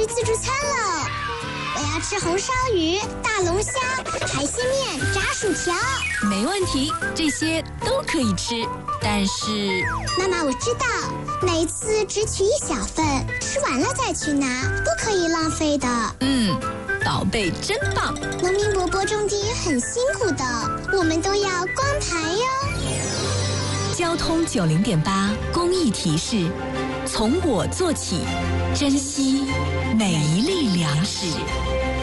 自助餐了。我要吃红烧鱼、大龙虾、海鲜面、炸薯条。 没问题，这些都可以吃。但是， 妈妈，我知道，每次只取一小份，吃完了再去拿，不可以浪费的。 宝贝真棒！ 农民伯伯种地也很辛苦的，我们都要光盘哟。 交通90.8公益提示：从我做起，珍惜每一粒粮食。